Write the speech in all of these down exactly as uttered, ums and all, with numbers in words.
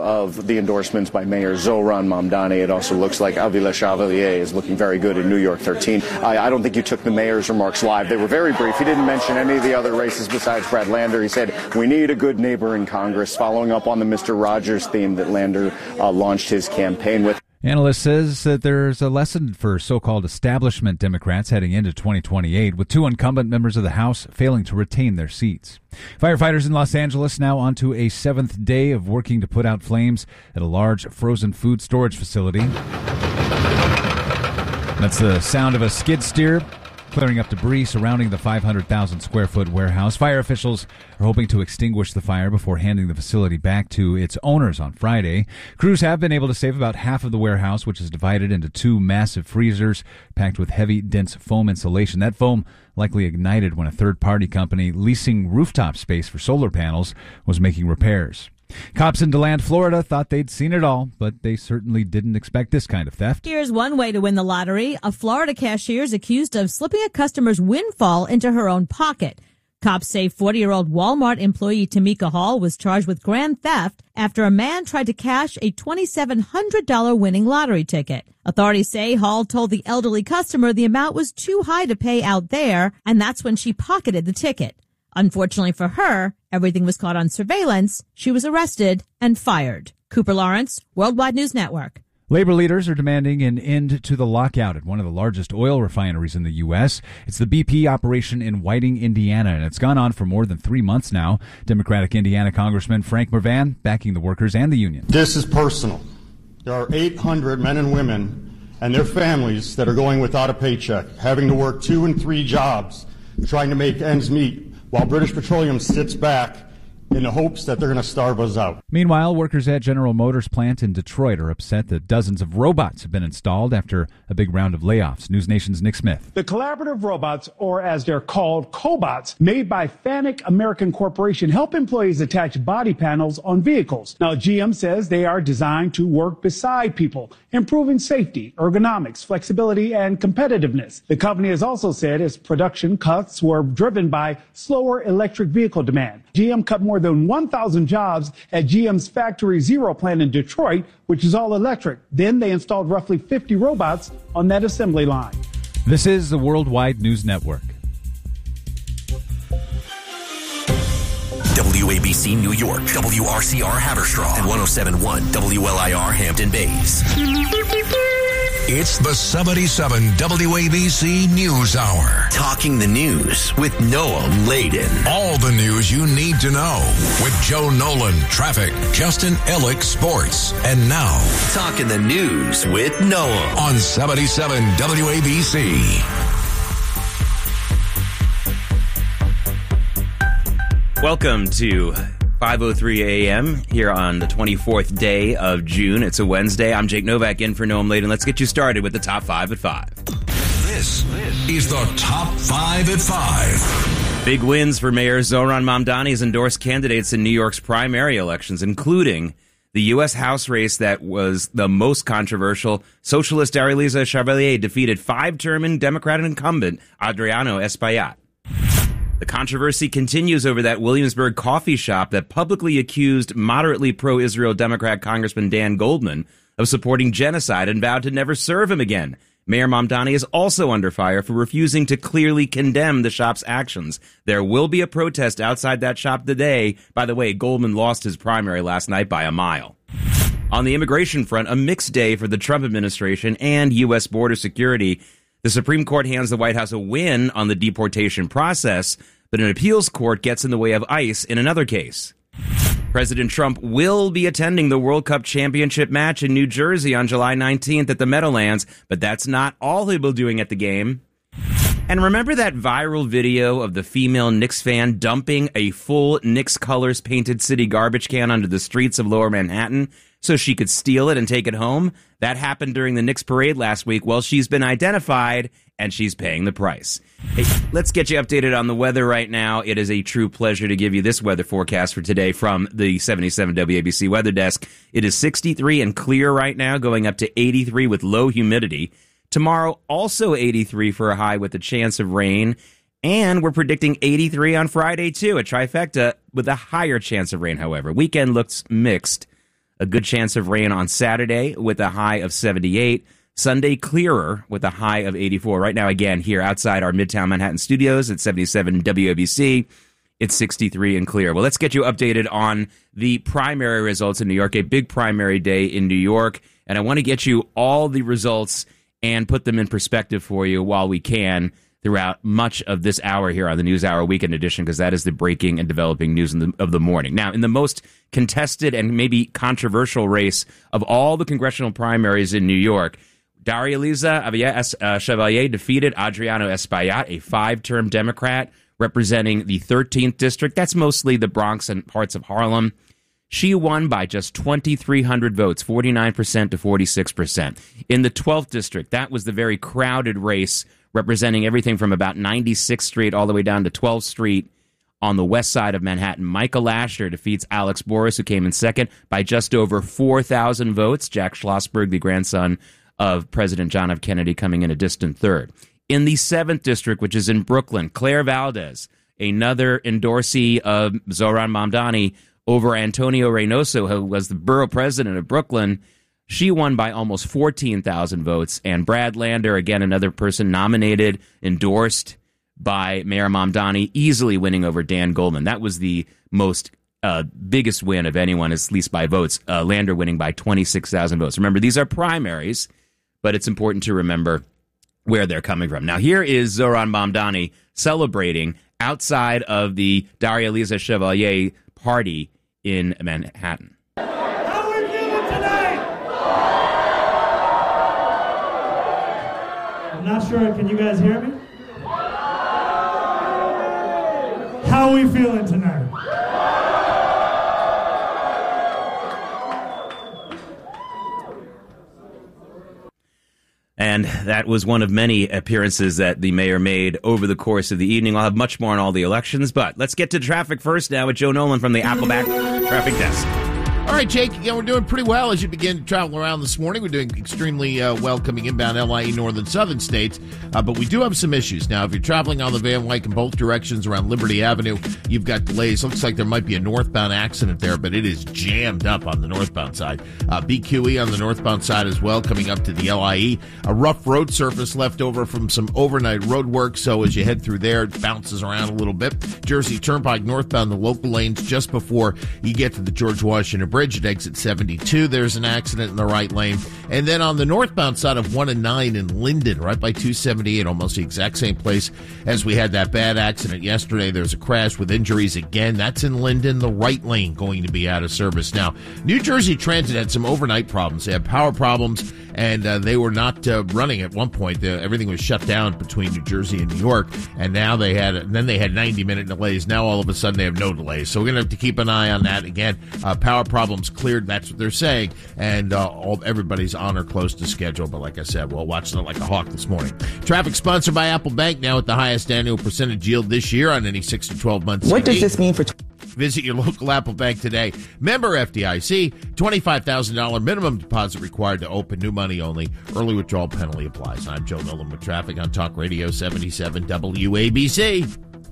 Of the endorsements by Mayor Zohran Mamdani, it also looks like Avi Lechevalier is looking very good in New York thirteen. I, I don't think you took the mayor's remarks live. They were very brief. He didn't mention any of the other races besides Brad Lander. He said, we need a good neighbor in Congress, following up on the Mister Rogers theme that Lander uh, launched his campaign with. Analyst says that there's a lesson for so-called establishment Democrats heading into twenty twenty-eight, with two incumbent members of the House failing to retain their seats. Firefighters in Los Angeles now onto a seventh day of working to put out flames at a large frozen food storage facility. That's the sound of a skid steer clearing up debris surrounding the five hundred thousand square foot warehouse. Fire officials are hoping to extinguish the fire before handing the facility back to its owners on Friday. Crews have been able to save about half of the warehouse, which is divided into two massive freezers packed with heavy, dense foam insulation. That foam likely ignited when a third-party company leasing rooftop space for solar panels was making repairs. Cops in DeLand, Florida thought they'd seen it all, but they certainly didn't expect this kind of theft. Here's one way to win the lottery. A Florida cashier is accused of slipping a customer's windfall into her own pocket. Cops say forty-year-old Walmart employee Tamika Hall was charged with grand theft after a man tried to cash a twenty-seven hundred dollars winning lottery ticket. Authorities say Hall told the elderly customer the amount was too high to pay out there, and that's when she pocketed the ticket. Unfortunately for her, everything was caught on surveillance. She was arrested and fired. Cooper Lawrence, Worldwide News Network. Labor leaders are demanding an end to the lockout at one of the largest oil refineries in the U S. It's the B P operation in Whiting, Indiana, and it's gone on for more than three months now. Democratic Indiana Congressman Frank Mervan backing the workers and the union. This is personal. There are eight hundred men and women and their families that are going without a paycheck, having to work two and three jobs, trying to make ends meet, while British Petroleum sits back in the hopes that they're going to starve us out. Meanwhile, workers at General Motors plant in Detroit are upset that dozens of robots have been installed after a big round of layoffs. News Nation's Nick Smith. The collaborative robots, or as they're called, cobots, made by Fanuc American Corporation, help employees attach body panels on vehicles. Now, G M says they are designed to work beside people, improving safety, ergonomics, flexibility, and competitiveness. The company has also said its production cuts were driven by slower electric vehicle demand. G M cut more than one thousand jobs at G M's Factory Zero plant in Detroit, which is all electric. Then they installed roughly fifty robots on that assembly line. This is the Worldwide News Network. W A B C New York, W R C R Haverstraw, and one oh seven point one W L I R Hampton Bays. It's the seventy-seven W A B C News Hour. Talking the news with Noam Laden. All the news you need to know with Joe Nolan, traffic, Justin Ellick, sports. And now, Talking the news with Noam on seventy-seven W A B C. Welcome to five oh three a.m. here on the twenty-fourth day of June. It's a Wednesday. I'm Jake Novak in for Noam Laden. Let's get you started with the top five at five. This is the top five at five. Big wins for Mayor Zohran Mamdani's endorsed candidates in New York's primary elections, including the U S House race that was the most controversial. Socialist Arelisa Chevalier defeated five-term Democrat incumbent Adriano Espaillat. The controversy continues over that Williamsburg coffee shop that publicly accused moderately pro-Israel Democrat Congressman Dan Goldman of supporting genocide and vowed to never serve him again. Mayor Mamdani is also under fire for refusing to clearly condemn the shop's actions. There will be a protest outside that shop today. By the way, Goldman lost his primary last night by a mile. On the immigration front, a mixed day for the Trump administration and U S border security. The Supreme Court hands the White House a win on the deportation process, but an appeals court gets in the way of ICE in another case. President Trump will be attending the World Cup Championship match in New Jersey on July nineteenth at the Meadowlands, but that's not all he'll be doing at the game. And remember that viral video of the female Knicks fan dumping a full Knicks colors painted city garbage can onto the streets of Lower Manhattan so she could steal it and take it home? That happened during the Knicks parade last week. Well, she's been identified, and she's paying the price. Hey, let's get you updated on the weather right now. It is a true pleasure to give you this weather forecast for today from the seventy-seven W A B C Weather Desk. It is sixty-three and clear right now, going up to eighty-three with low humidity. Tomorrow, also eighty-three for a high with a chance of rain. And we're predicting eighty-three on Friday, too, a trifecta with a higher chance of rain, however. Weekend looks mixed. A good chance of rain on Saturday with a high of seventy-eight. Sunday, clearer with a high of eighty-four. Right now, again, here outside our Midtown Manhattan studios at seventy-seven W A B C, it's sixty-three and clear. Well, let's get you updated on the primary results in New York, a big primary day in New York. And I want to get you all the results and put them in perspective for you while we can throughout much of this hour here on the News Hour Weekend Edition, because that is the breaking and developing news in the, of the morning. Now, in the most contested and maybe controversial race of all the congressional primaries in New York, Daria-Liza Avila-Chevalier defeated Adriano Espaillat, a five-term Democrat representing the thirteenth district. That's mostly the Bronx and parts of Harlem. She won by just twenty-three hundred votes, forty-nine percent to forty-six percent. In the twelfth district, that was the very crowded race representing everything from about ninety-sixth Street all the way down to twelfth Street on the west side of Manhattan. Michael Lasher defeats Alex Boris, who came in second, by just over four thousand votes. Jack Schlossberg, the grandson of President John F. Kennedy, coming in a distant third. In the seventh district, which is in Brooklyn, Claire Valdez, another endorsee of Zohran Mamdani, over Antonio Reynoso, who was the borough president of Brooklyn. She won by almost fourteen thousand votes. And Brad Lander, again, another person nominated, endorsed by Mayor Mamdani, easily winning over Dan Goldman. That was the most uh, biggest win of anyone, at least by votes. Uh, Lander winning by twenty-six thousand votes. Remember, these are primaries, but it's important to remember where they're coming from. Now, here is Zohran Mamdani celebrating outside of the Daria-Liza Chevalier party in Manhattan. How are we feeling tonight? I'm not sure. Can you guys hear me? How are we feeling tonight? And that was one of many appearances that the mayor made over the course of the evening. I'll have much more on all the elections, but let's get to traffic first now with Joe Nolan from the Appleback Traffic Desk. All right, Jake, yeah, we're doing pretty well as you begin to travel around this morning. We're doing extremely uh, well coming inbound L I E northern southern states, uh, but we do have some issues. Now, if you're traveling on the Van Wyck in both directions around Liberty Avenue, you've got delays. Looks like there might be a northbound accident there, but it is jammed up on the northbound side. Uh, B Q E on the northbound side as well, coming up to the L I E. A rough road surface left over from some overnight road work, so as you head through there, it bounces around a little bit. Jersey Turnpike northbound, the local lanes just before you get to the George Washington Bridge at exit seventy-two, there's an accident in the right lane. And then on the northbound side of one and nine in Linden, right by two seventy-eight, almost the exact same place as we had that bad accident yesterday. There's a crash with injuries again. That's in Linden, the right lane going to be out of service. Now, New Jersey Transit had some overnight problems. They had power problems, and uh, they were not uh, running at one point. The, everything was shut down between New Jersey and New York, and now they had, and then they had ninety minute delays. Now all of a sudden they have no delays. So we're going to have to keep an eye on that. Again, uh, power problems cleared. That's what they're saying, and uh, all, everybody's on or close to schedule. But like I said, we'll watch it like a hawk this morning. Traffic sponsored by Apple Bank, now at the highest annual percentage yield this year on any six to twelve months. What does this mean for... T- Visit your local Apple Bank today. Member F D I C, twenty-five thousand dollars minimum deposit required to open, new money only. Early withdrawal penalty applies. I'm Joe Nolan with traffic on Talk Radio seventy-seven W A B C.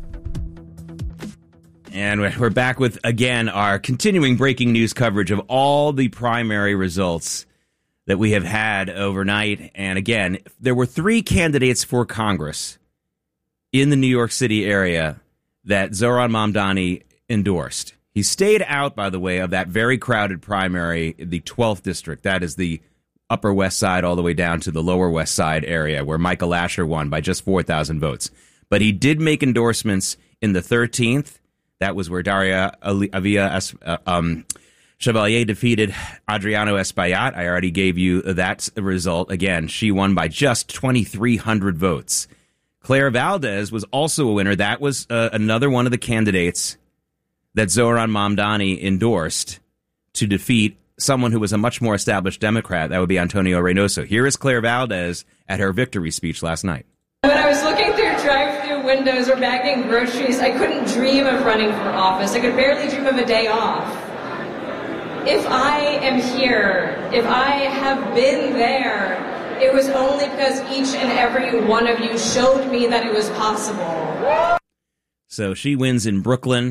And we're back with, again, our continuing breaking news coverage of all the primary results that we have had overnight. And again, there were three candidates for Congress in the New York City area that Zohran Mamdani endorsed. He stayed out, by the way, of that very crowded primary, the twelfth district. That is the Upper West Side all the way down to the Lower West Side area, where Michael Lasher won by just four thousand votes. But he did make endorsements in the thirteenth. That was where Daria Avila um, Chevalier defeated Adriano Espaillat. I already gave you that result. Again, she won by just twenty-three hundred votes. Claire Valdez was also a winner. That was uh, another one of the candidates that Zohran Mamdani endorsed to defeat someone who was a much more established Democrat. That would be Antonio Reynoso. Here is Claire Valdez at her victory speech last night. When I was looking through drive-through windows or bagging groceries, I couldn't dream of running for office. I could barely dream of a day off. If I am here, if I have been there, it was only because each and every one of you showed me that it was possible. So she wins in Brooklyn.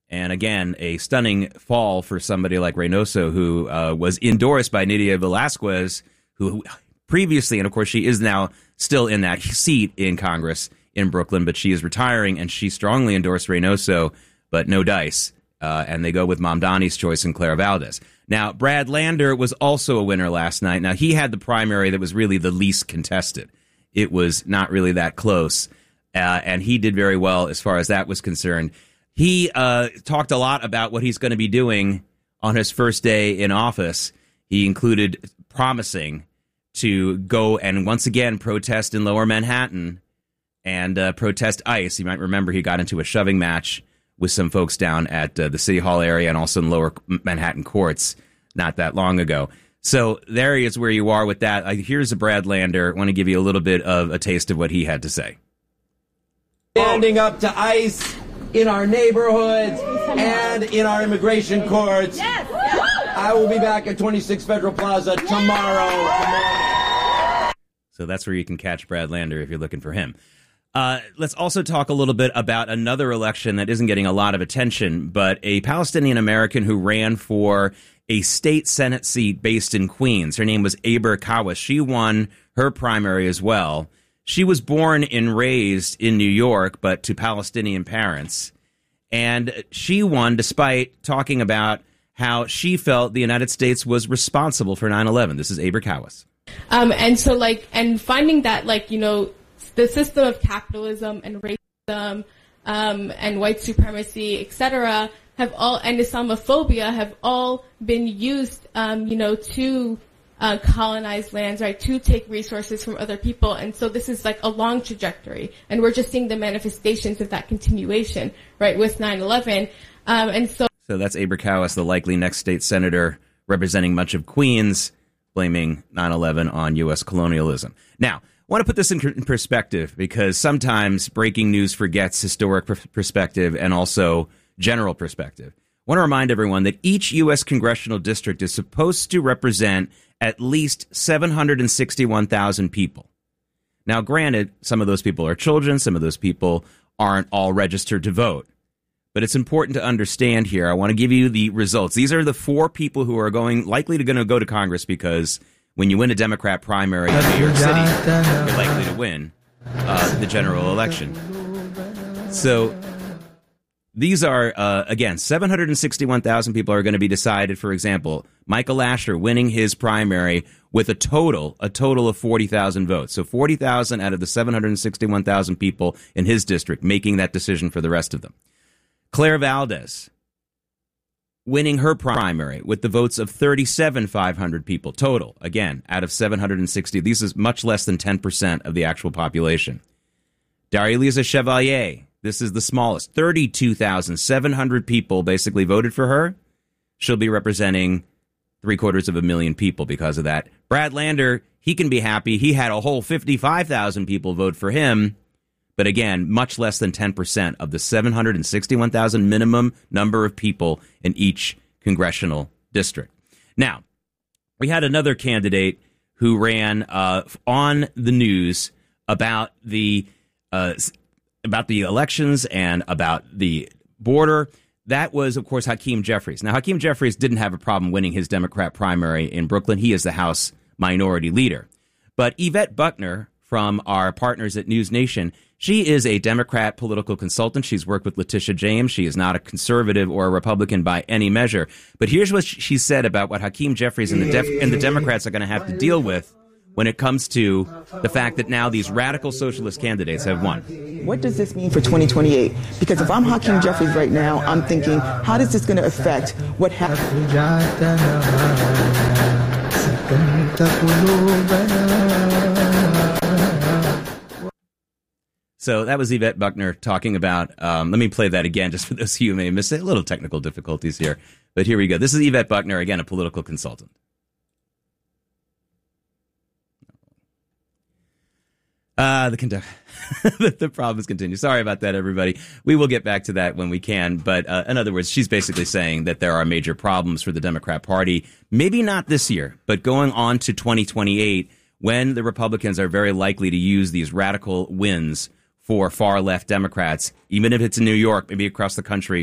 And again, a stunning fall for somebody like Reynoso, who uh, was endorsed by Nydia Velázquez, who previously, and of course she is now still in that seat in Congress in Brooklyn, but she is retiring, and she strongly endorsed Reynoso, but no dice. Uh, and they go with Mamdani's choice and Clara Valdez. Now, Brad Lander was also a winner last night. Now, he had the primary that was really the least contested. It was not really that close, uh, and he did very well as far as that was concerned. He uh, talked a lot about what he's going to be doing on his first day in office. He included promising to go and once again protest in Lower Manhattan and uh, protest ICE. You might remember he got into a shoving match with some folks down at uh, the City Hall area and also in Lower Manhattan courts not that long ago. So there is where you are with that. Uh, here's a Brad Lander. I want to give you a little bit of a taste of what he had to say. Standing up to ICE in our neighborhoods and in our immigration courts. Yes. I will be back at twenty-six Federal Plaza tomorrow. So that's where you can catch Brad Lander if you're looking for him. Uh, let's also talk a little bit about another election that isn't getting a lot of attention, but a Palestinian American who ran for a state Senate seat based in Queens. Her name was Aber Kawas. She won her primary as well. She was born and raised in New York, but to Palestinian parents. And she won despite talking about how she felt the United States was responsible for nine eleven. This is Aber Kawas. Um, and so, like, and finding that, like, you know, the system of capitalism and racism um, and white supremacy, et cetera, have all, and Islamophobia have all been used, um, you know, to uh, colonize lands, right, to take resources from other people. And so this is like a long trajectory, and we're just seeing the manifestations of that continuation, right, with nine eleven. Um, and so. So that's Aber Kawas, the likely next state senator representing much of Queens, blaming nine eleven on U S colonialism. Now, I want to put this in perspective because sometimes breaking news forgets historic perspective and also general perspective. I want to remind everyone that each U S congressional district is supposed to represent at least seven hundred sixty-one thousand people. Now, granted, some of those people are children, some of those people aren't all registered to vote. But it's important to understand here. I want to give you the results. These are the four people who are going likely to going to go to Congress because when you win a Democrat primary in New York City, you're likely to win uh, the general election. So these are, uh, again, seven hundred sixty-one thousand people are going to be decided. For example, Michael Asher winning his primary with a total, a total of forty thousand votes. So forty thousand out of the seven hundred sixty-one thousand people in his district making that decision for the rest of them. Claire Valdez winning her primary with the votes of thirty-seven thousand five hundred people total. Again, out of seven hundred sixty. This is much less than ten percent of the actual population. Darya-Liza Chevalier, this is the smallest. thirty-two thousand seven hundred people basically voted for her. She'll be representing three quarters of a million people because of that. Brad Lander, he can be happy. He had a whole fifty-five thousand people vote for him. But again, much less than ten percent of the seven hundred sixty-one thousand minimum number of people in each congressional district. Now, we had another candidate who ran uh, on the news about the uh, about the elections and about the border. That was, of course, Hakeem Jeffries. Now, Hakeem Jeffries didn't have a problem winning his Democrat primary in Brooklyn. He is the House Minority Leader. But Yvette Buckner from our partners at News Nation, she is a Democrat political consultant. She's worked with Letitia James. She is not a conservative or a Republican by any measure. But here's what she said about what Hakeem Jeffries and the, Def- and the Democrats are going to have to deal with when it comes to the fact that now these radical socialist candidates have won. What does this mean for twenty twenty-eight? Because if I'm Hakeem Jeffries right now, I'm thinking, how is this going to affect what happens? So that was Yvette Buckner talking about, um, let me play that again just for those of you who may have missed it. A little technical difficulties here. But here we go. This is Yvette Buckner, again, a political consultant. Uh, the, the, the problems continue. Sorry about that, everybody. We will get back to that when we can. But uh, in other words, she's basically saying that there are major problems for the Democrat Party. Maybe not this year, but going on to twenty twenty-eight, when the Republicans are very likely to use these radical wins for far-left Democrats, even if it's in New York, maybe across the country,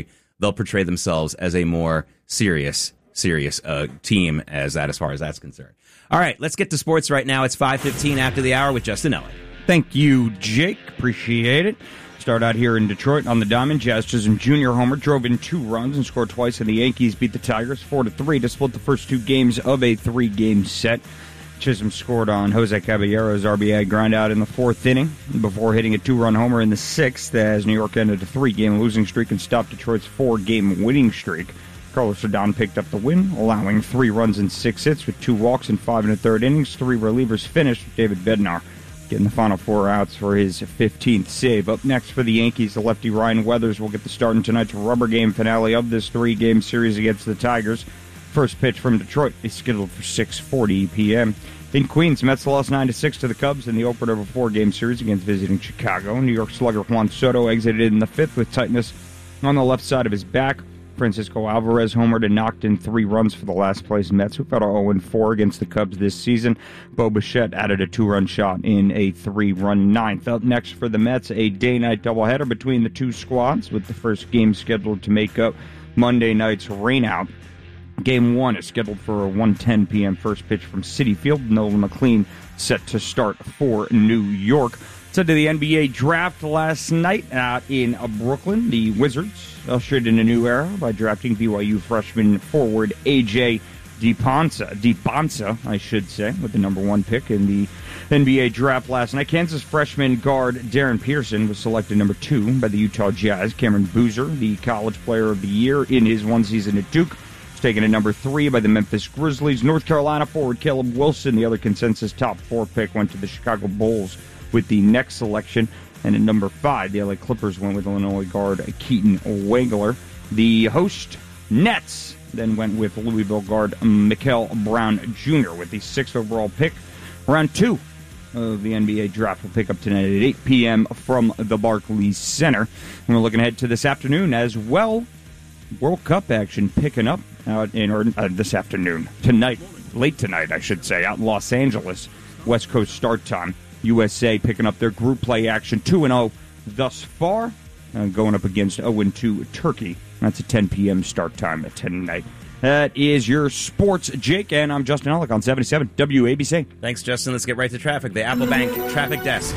they'll portray themselves as a more serious, serious uh, team as that, as far as that's concerned. All right, let's get to sports right now. It's five fifteen after the hour with Justin Ellick. Thank you, Jake. Appreciate it. Start out here in Detroit on the diamond. Jazz Chisholm Junior homer drove in two runs and scored twice, and the Yankees beat the Tigers four to three to split the first two games of a three-game set. Chisholm scored on Jose Caballero's R B I ground out in the fourth inning before hitting a two-run homer in the sixth as New York ended a three-game losing streak and stopped Detroit's four-game winning streak. Carlos Rodon picked up the win, allowing three runs and six hits with two walks in five and a third innings. Three relievers finished with David Bednar getting the final four outs for his fifteenth save. Up next for the Yankees, the lefty Ryan Weathers will get the start in tonight's rubber game finale of this three-game series against the Tigers. First pitch from Detroit is scheduled for six forty p.m. In Queens, Mets lost nine to six to the Cubs in the opener of a four-game series against visiting Chicago. New York slugger Juan Soto exited in the fifth with tightness on the left side of his back. Francisco Alvarez homered and knocked in three runs for the last-place Mets, who fell to oh and four against the Cubs this season. Bo Bichette added a two-run shot in a three-run ninth. Up next for the Mets, a day-night doubleheader between the two squads, with the first game scheduled to make up Monday night's rainout. Game one is scheduled for a one ten p.m. first pitch from Citi Field. Nolan McLean set to start for New York. So to the N B A draft last night out in Brooklyn, the Wizards ushered in a new era by drafting B Y U freshman forward A J DePonsa, DePonsa, I should say, with the number one pick in the N B A draft last night. Kansas freshman guard Darren Pearson was selected number two by the Utah Jazz. Cameron Boozer, the college player of the year in his one season at Duke, was taken at number three by the Memphis Grizzlies. North Carolina forward Caleb Wilson, the other consensus top four pick, went to the Chicago Bulls with the next selection. And at number five, the L A Clippers went with Illinois guard Keaton Wangler. The host Nets then went with Louisville guard Mikal Brown Junior with the sixth overall pick. Round two of the N B A draft will pick up tonight at eight p.m. from the Barclays Center. And we're looking ahead to this afternoon as well. World Cup action picking up out in or, uh, this afternoon. Tonight, late tonight, I should say, out in Los Angeles. West Coast start time. U S A picking up their group play action, two and oh thus far, uh, going up against oh and two Turkey. That's a ten p.m. start time tonight. That is your sports, Jake, and I'm Justin Ellick on seventy-seven W A B C. Thanks, Justin. Let's get right to traffic. The Apple Bank Traffic Desk.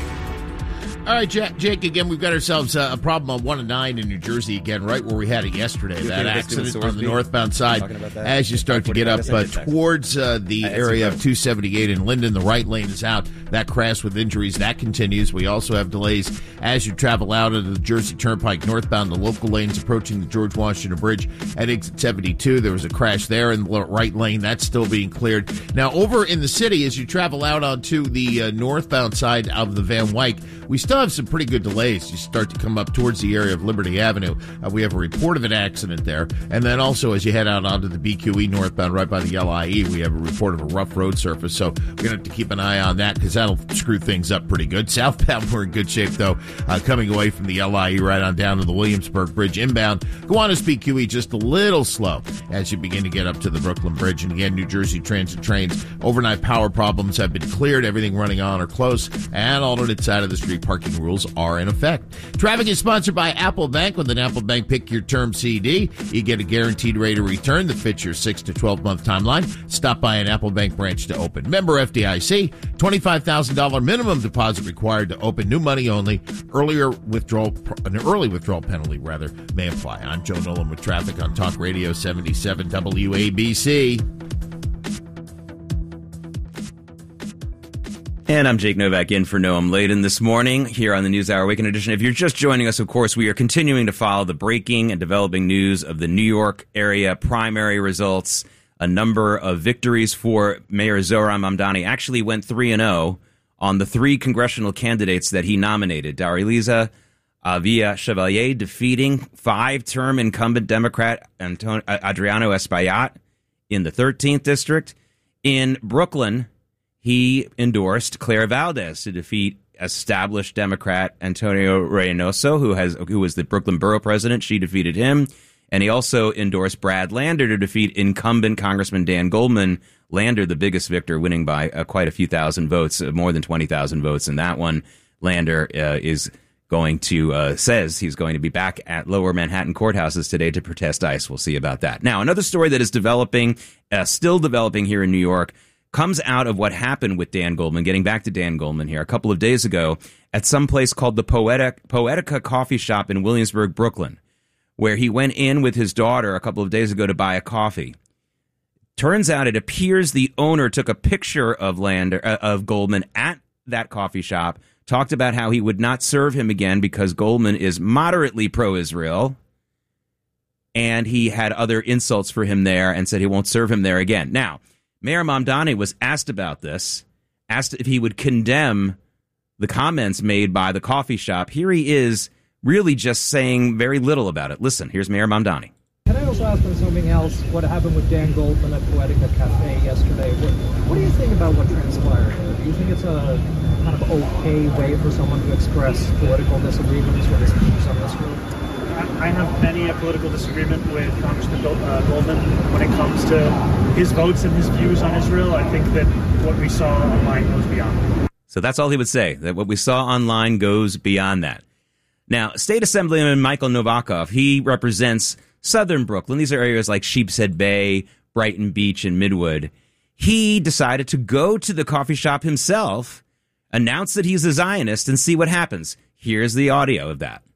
All right, Jake, again, we've got ourselves uh, a problem on one and nine in New Jersey again, right where we had it yesterday. That accident on the northbound side as you start to get up uh, towards uh, the area of two seventy-eight in Linden. The right lane is out. That crash with injuries, that continues. We also have delays as you travel out of the Jersey Turnpike northbound. The local lanes approaching the George Washington Bridge at exit seventy-two. There was a crash there in the right lane. That's still being cleared. Now, over in the city, as you travel out onto the uh, northbound side of the Van Wyck, we still have some pretty good delays. You start to come up towards the area of Liberty Avenue. Uh, we have a report of an accident there. And then also as you head out onto the B Q E northbound right by the L I E, we have a report of a rough road surface. So we're going to have to keep an eye on that because that'll screw things up pretty good. Southbound, we're in good shape, though, uh, coming away from the L I E right on down to the Williamsburg Bridge inbound. Gowanus B Q E just a little slow as you begin to get up to the Brooklyn Bridge. And again, New Jersey Transit trains, overnight power problems have been cleared. Everything running on or close. And alternate side of the street parking rules are in effect. Traffic is sponsored by Apple Bank. With an Apple Bank Pick Your Term C D, you get a guaranteed rate of return that fits your six to twelve month timeline. Stop by an Apple Bank branch to open. Member F D I C, twenty-five thousand dollars minimum deposit required to open. New money only. Earlier withdrawal, an early withdrawal penalty, rather, may apply. I'm Joe Nolan with traffic on Talk Radio seventy-seven W A B C. And I'm Jake Novak in for Noam Laden this morning here on the NewsHour Weekend Edition. If you're just joining us, of course, we are continuing to follow the breaking and developing news of the New York area primary results. A number of victories for Mayor Zohran Mamdani. Actually went three and oh on the three congressional candidates that he nominated. Daraliza Avila Chevalier defeating five-term incumbent Democrat Antonio, Adriano Espaillat in the thirteenth district. In Brooklyn, he endorsed Claire Valdez to defeat established Democrat Antonio Reynoso, who has who was the Brooklyn Borough president. She defeated him. And he also endorsed Brad Lander to defeat incumbent Congressman Dan Goldman. Lander, the biggest victor, winning by uh, quite a few thousand votes, uh, more than twenty thousand votes in that one. Lander uh, is going to, uh, says he's going to be back at lower Manhattan courthouses today to protest ICE. We'll see about that. Now, another story that is developing, uh, still developing here in New York, comes out of what happened with Dan Goldman. Getting back to Dan Goldman here, a couple of days ago at some place called the Poetic, Poetica Coffee Shop in Williamsburg, Brooklyn, where he went in with his daughter a couple of days ago to buy a coffee. Turns out it appears the owner took a picture of Lander, uh, of Goldman at that coffee shop, talked about how he would not serve him again because Goldman is moderately pro-Israel, and he had other insults for him there and said he won't serve him there again. Now, Mayor Mamdani was asked about this, asked if he would condemn the comments made by the coffee shop. Here he is really just saying very little about it. Listen, here's Mayor Mamdani. Can I also ask on something else? What happened with Dan Goldman at Poetica Cafe yesterday? What, what do you think about what transpired there? Do you think it's a kind of okay way for someone to express political disagreements with his views on Israel? I have many a political disagreement with Congressman uh, Goldman when it comes to his votes and his views on Israel. I think that what we saw online goes beyond. So that's all he would say, that what we saw online goes beyond that. Now, State Assemblyman Michael Novakov, he represents southern Brooklyn. These are areas like Sheepshead Bay, Brighton Beach, and Midwood. He decided to go to the coffee shop himself, announce that he's a Zionist, and see what happens. Here's the audio of that.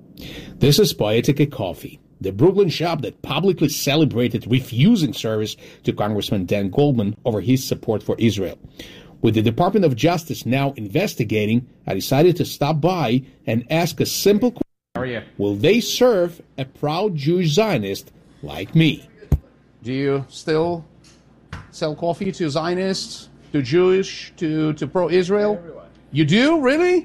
This is Poetica Coffee, the Brooklyn shop that publicly celebrated refusing service to Congressman Dan Goldman over his support for Israel. With the Department of Justice now investigating, I decided to stop by and ask a simple question. How are you? Will they serve a proud Jewish Zionist like me? Do you still sell coffee to Zionists, to Jewish, to, to pro-Israel? Everyone. You do? Really?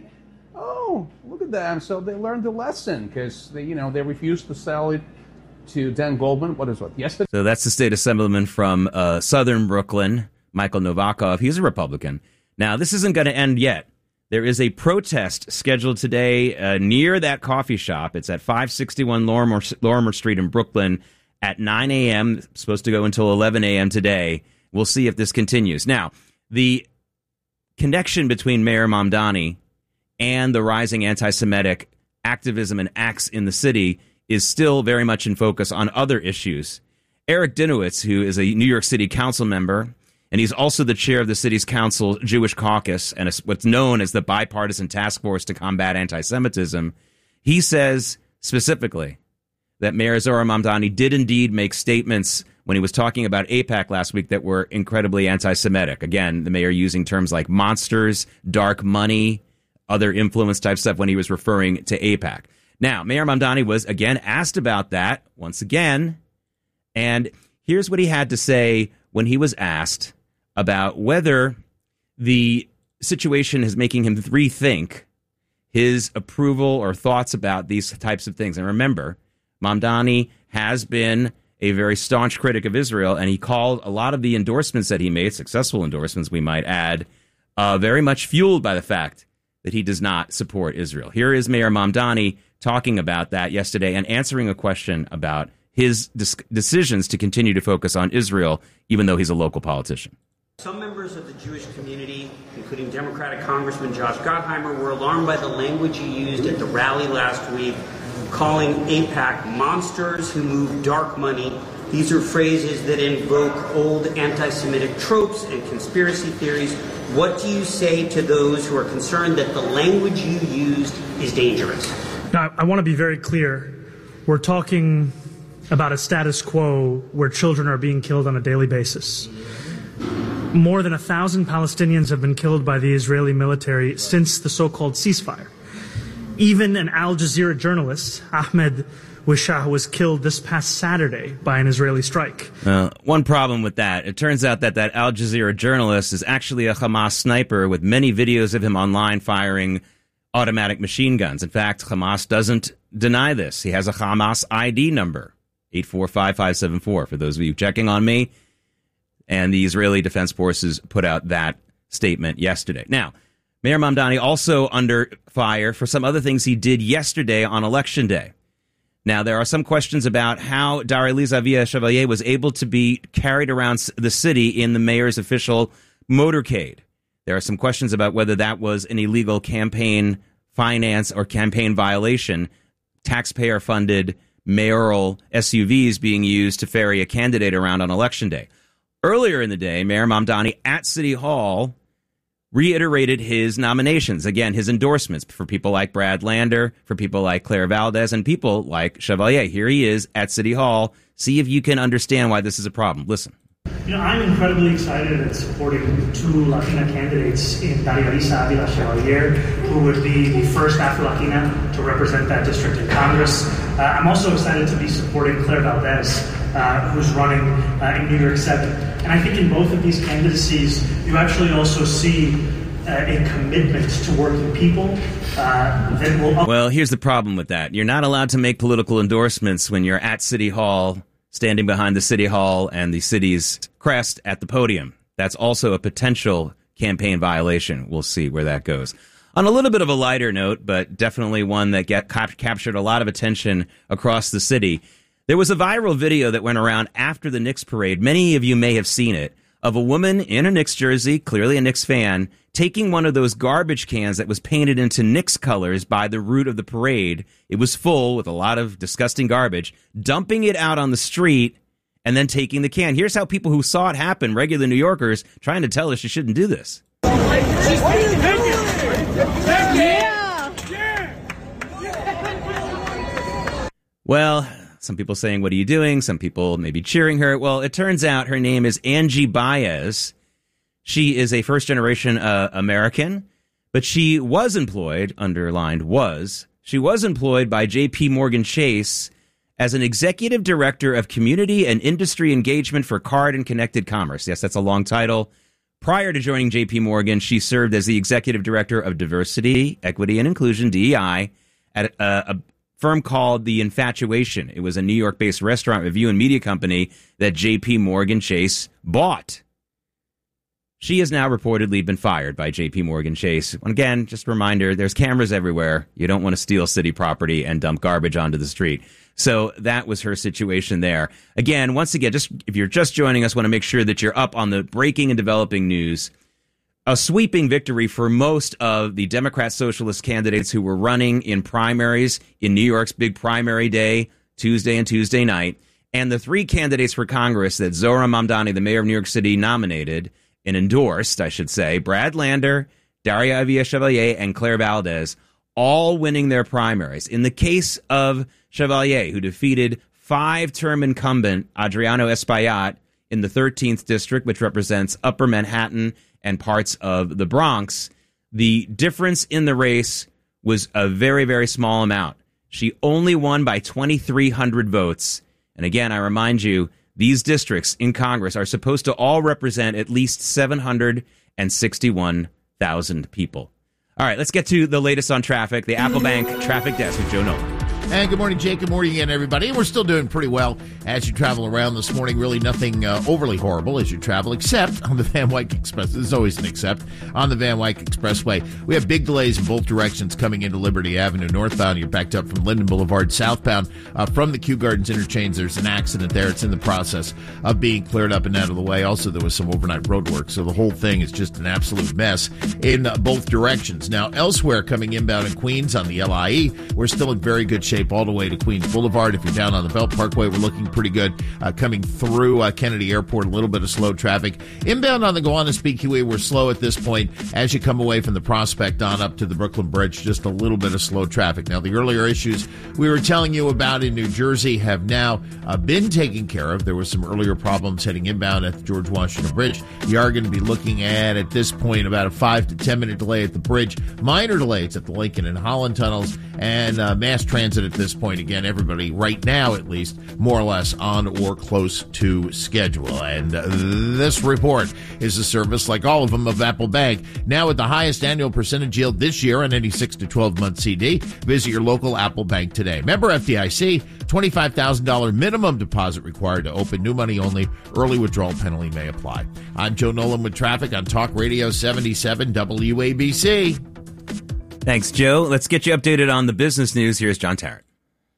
Oh, look at them. So they learned the lesson because they, you know, they refused to sell it to Dan Goldman. What is what? Yesterday? So that's the state assemblyman from uh, southern Brooklyn, Michael Novakov. He's a Republican. Now, this isn't going to end yet. There is a protest scheduled today uh, near that coffee shop. It's at five sixty-one Lorimer, Lorimer Street in Brooklyn at nine a.m. It's supposed to go until eleven a.m. today. We'll see if this continues. Now, the connection between Mayor Mamdani and the rising anti-Semitic activism and acts in the city is still very much in focus on other issues. Eric Dinowitz, who is a New York City council member, and he's also the chair of the city's council Jewish caucus and what's known as the Bipartisan Task Force to Combat Anti-Semitism, he says specifically that Mayor Zohran Mamdani did indeed make statements when he was talking about AIPAC last week that were incredibly anti-Semitic. Again, the mayor using terms like monsters, dark money, other influence type stuff when he was referring to AIPAC. Now, Mayor Mamdani was again asked about that once again, and here's what he had to say when he was asked about whether the situation is making him rethink his approval or thoughts about these types of things. And remember, Mamdani has been a very staunch critic of Israel, and he called a lot of the endorsements that he made, successful endorsements we might add, uh, very much fueled by the fact that he does not support Israel. Here is Mayor Mamdani talking about that yesterday and answering a question about his dis- decisions to continue to focus on Israel, even though he's a local politician. Some members of the Jewish community, including Democratic Congressman Josh Gottheimer, were alarmed by the language he used at the rally last week, calling AIPAC monsters who move dark money. These are phrases that invoke old anti-Semitic tropes and conspiracy theories. What do you say to those who are concerned that the language you used is dangerous? Now, I want to be very clear. We're talking about a status quo where children are being killed on a daily basis. More than a thousand Palestinians have been killed by the Israeli military since the so-called ceasefire. Even an Al Jazeera journalist, Ahmed Wishah, was killed this past Saturday by an Israeli strike. Uh, one problem with that, it turns out that that Al Jazeera journalist is actually a Hamas sniper with many videos of him online firing automatic machine guns. In fact, Hamas doesn't deny this. He has a Hamas I D number, eight four five five seven four, for those of you checking on me. And the Israeli Defense Forces put out that statement yesterday. Now, Mayor Mamdani also under fire for some other things he did yesterday on Election Day. Now, there are some questions about how Dar Eliezer Avia Chevalier was able to be carried around the city in the mayor's official motorcade. There are some questions about whether that was an illegal campaign finance or campaign violation, taxpayer-funded mayoral S U Vs being used to ferry a candidate around on Election Day. Earlier in the day, Mayor Mamdani at City Hall reiterated his nominations, again, his endorsements for people like Brad Lander, for people like Claire Valdez, and people like Chevalier. Here he is at City Hall. See if you can understand why this is a problem. Listen. You know, I'm incredibly excited at supporting two Latina candidates in Daria Lisa Avila Chevalier, who would be the first Afro-Latina to represent that district in Congress. Uh, I'm also excited to be supporting Claire Valdez, uh, who's running uh, in New York seven. And I think in both of these candidacies, you actually also see uh, a commitment to working people uh, that will... Well, here's the problem with that. You're not allowed to make political endorsements when you're at City Hall, standing behind the City Hall and the city's crest at the podium. That's also a potential campaign violation. We'll see where that goes. On a little bit of a lighter note, but definitely one that get, cap- captured a lot of attention across the city, there was a viral video that went around after the Knicks parade. Many of you may have seen it, of a woman in a Knicks jersey, clearly a Knicks fan, taking one of those garbage cans that was painted into Knicks colors by the route of the parade. It was full with a lot of disgusting garbage, dumping it out on the street, and then taking the can. Here's how people who saw it happen, regular New Yorkers, trying to tell us you shouldn't do this. Well, some people saying, what are you doing? Some people maybe cheering her. Well, it turns out her name is Angie Baez. She is a first-generation uh, American, but she was employed, underlined was, she was employed by J P Morgan Chase as an executive director of community and industry engagement for card and connected commerce. Yes, that's a long title. Prior to joining J P Morgan, she served as the executive director of diversity, equity, and inclusion, D E I, at a, a firm called The Infatuation. It was a New York-based restaurant review and media company that J P Morgan Chase bought. She has now reportedly been fired by J P Morgan Chase. Again, just a reminder, there's cameras everywhere. You don't want to steal city property and dump garbage onto the street. So that was her situation there. Again, once again, just if you're just joining us, want to make sure that you're up on the breaking and developing news. A sweeping victory for most of the Democrat socialist candidates who were running in primaries in New York's big primary day, Tuesday and Tuesday night. And the three candidates for Congress that Zohran Mamdani, the mayor of New York City, nominated and endorsed, I should say, Brad Lander, Daria Avila Chevalier, and Claire Valdez, all winning their primaries. In the case of Chevalier, who defeated five-term incumbent Adriano Espaillat in the thirteenth district, which represents Upper Manhattan and parts of the Bronx, the difference in the race was a very, very small amount. She only won by twenty-three hundred votes. And again, I remind you, these districts in Congress are supposed to all represent at least seven hundred sixty-one thousand people. All right, let's get to the latest on traffic. The Apple Bank Traffic Desk with Joe Nolan. And good morning, Jake. Good morning again, everybody. And we're still doing pretty well as you travel around this morning. Really nothing uh, overly horrible as you travel, except on the Van Wyck Express. There's always an except. On the Van Wyck Expressway, we have big delays in both directions coming into Liberty Avenue northbound. You're backed up from Linden Boulevard southbound. Uh, from the Kew Gardens interchange, there's an accident there. It's in the process of being cleared up and out of the way. Also, there was some overnight road work, so the whole thing is just an absolute mess in uh, both directions. Now, elsewhere coming inbound in Queens on the L I E, we're still in very good shape all the way to Queens Boulevard. If you're down on the Belt Parkway, we're looking pretty good. Uh, coming through uh, Kennedy Airport, a little bit of slow traffic. Inbound on the Gowanus B Q E, we're slow at this point. As you come away from the Prospect on up to the Brooklyn Bridge, just a little bit of slow traffic. Now, the earlier issues we were telling you about in New Jersey have now uh, been taken care of. There were some earlier problems heading inbound at the George Washington Bridge. You are going to be looking at, at this point, about a five to ten minute delay at the bridge. Minor delays at the Lincoln and Holland tunnels, and uh, mass transit at this point. Again, everybody right now, at least, more or less on or close to schedule. And uh, this report is a service, like all of them, of Apple Bank. Now with the highest annual percentage yield this year on any six to twelve month C D. Visit your local Apple Bank today. Member F D I C, twenty-five thousand dollars minimum deposit required to open. New money only. Early withdrawal penalty may apply. I'm Joe Nolan with traffic on Talk Radio seventy-seven W A B C. Thanks, Joe. Let's get you updated on the business news. Here's John Tarrant.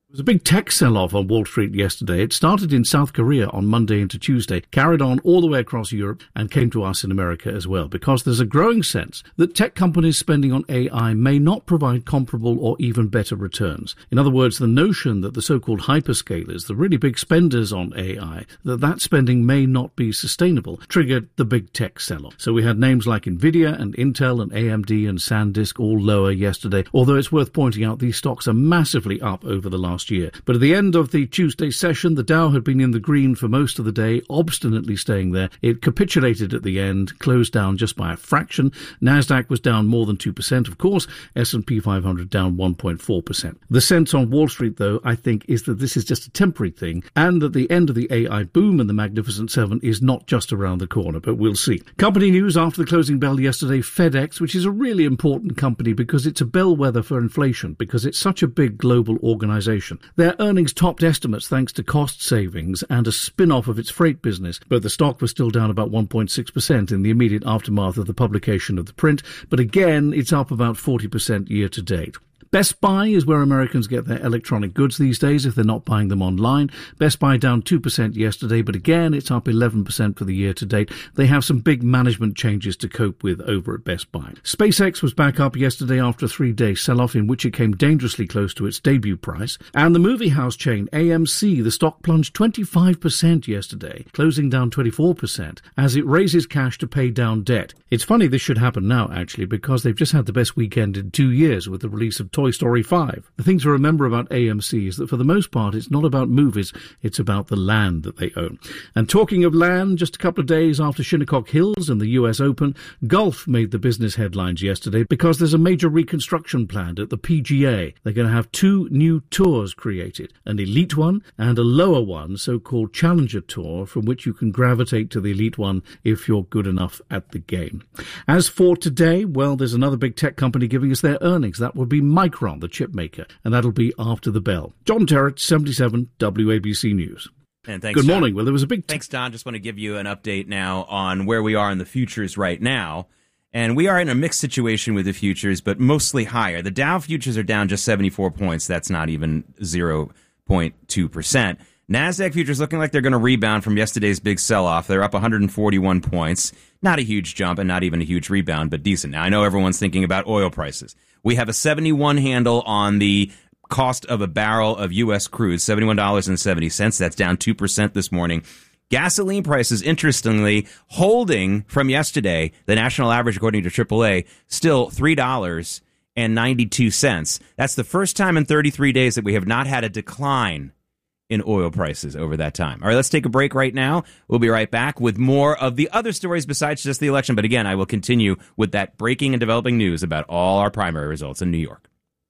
There was a big tech sell-off on Wall Street yesterday. It started in South Korea on Monday into Tuesday, carried on all the way across Europe, and came to us in America as well, because there's a growing sense that tech companies spending on A I may not provide comparable or even better returns. In other words, the notion that the so-called hyperscalers, the really big spenders on A I, that that spending may not be sustainable, triggered the big tech sell-off. So we had names like Nvidia and Intel and A M D and SanDisk all lower yesterday, although it's worth pointing out these stocks are massively up over the last year. But at the end of the Tuesday session, the Dow had been in the green for most of the day, obstinately staying there. It capitulated at the end, closed down just by a fraction. Nasdaq was down more than two percent, of course. S and P five hundred down one point four percent. The sense on Wall Street, though, I think, is that this is just a temporary thing, and that the end of the A I boom and the Magnificent Seven is not just around the corner, but we'll see. Company news after the closing bell yesterday, FedEx, which is a really important company because it's a bellwether for inflation, because it's such a big global organization. Their earnings topped estimates thanks to cost savings and a spin-off of its freight business, but the stock was still down about one point six percent in the immediate aftermath of the publication of the print, but again, it's up about forty percent year to date. Best Buy is where Americans get their electronic goods these days if they're not buying them online. Best Buy down two percent yesterday, but again, it's up eleven percent for the year to date. They have some big management changes to cope with over at Best Buy. SpaceX was back up yesterday after a three-day sell-off in which it came dangerously close to its debut price. And the movie house chain A M C, the stock plunged twenty-five percent yesterday, closing down twenty-four percent, as it raises cash to pay down debt. It's funny this should happen now, actually, because they've just had the best weekend in two years with the release of Toy Story five. The thing to remember about A M C is that for the most part it's not about movies, it's about the land that they own. And talking of land, just a couple of days after Shinnecock Hills and the U S Open, golf made the business headlines yesterday because there's a major reconstruction planned at the P G A. They're going to have two new tours created, an elite one and a lower one, so-called Challenger Tour, from which you can gravitate to the elite one if you're good enough at the game. As for today, well, there's another big tech company giving us their earnings. That would be Micron, the chip maker, and that'll be after the bell. John Terrett, seventy-seven W A B C News. And thanks, Good John. morning. Well, there was a big... T- thanks, Don. Just want to give you an update now on where we are in the futures right now. And we are in a mixed situation with the futures, but mostly higher. The Dow futures are down just seventy-four points. That's not even zero point two percent. NASDAQ futures looking like they're going to rebound from yesterday's big sell-off. They're up one hundred forty-one points. Not a huge jump and not even a huge rebound, but decent. Now, I know everyone's thinking about oil prices. We have a seventy-one handle on the cost of a barrel of U S crude, seventy-one dollars and seventy cents. That's down two percent this morning. Gasoline prices, interestingly, holding from yesterday, the national average, according to triple A, still three dollars and ninety-two cents. That's the first time in thirty-three days that we have not had a decline in oil prices over that time. All right, let's take a break right now. We'll be right back with more of the other stories besides just the election. But again, I will continue with that breaking and developing news about all our primary results in New York.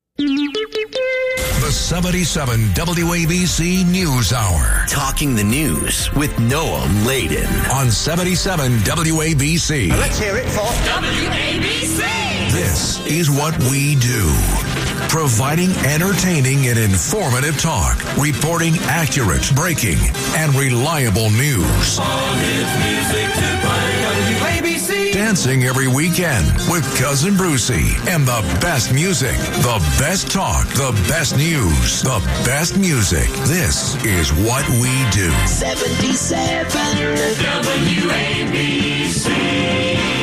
The seventy-seven W A B C News Hour. Talking the news with Noam Laden. On seventy-seven W A B C. Let's hear it for W A B C. This is what we do. Providing entertaining and informative talk. Reporting accurate, breaking, and reliable news. All his music to play. W A B C. Dancing every weekend with Cousin Brucey. And the best music, the best talk, the best news, the best music. This is what we do. seventy-seven W A B C.